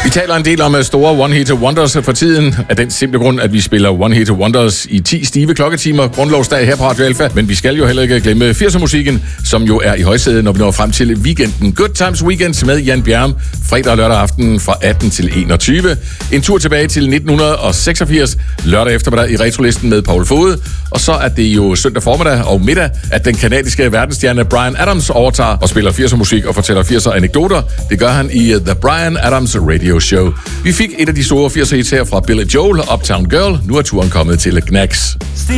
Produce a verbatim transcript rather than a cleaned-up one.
Vi taler en del om store one-hit wonders for tiden, af den simple grund, at vi spiller one-hit wonders i ti stive klokketimer, grundlovsdag her på Radio Alpha. Men vi skal jo heller ikke glemme firser-musikken, som jo er i højsædet, når vi når frem til weekenden. Good Times Weekend med Jan Bjerm, fredag og lørdag aften fra atten til enogtyve. En tur tilbage til nitten seksogfirs, lørdag eftermiddag i retrolisten med Paul Fode. Og så er det jo søndag formiddag og middag, at den kanadiske verdensstjerne Bryan Adams overtager og spiller firser-musik og fortæller firser-anekdoter. Det gør han i The Bryan Adams Radio Show. Vi fik et af de store firser-hits her fra Billy Joel og Uptown Girl. Nu er turen kommet til Knacks.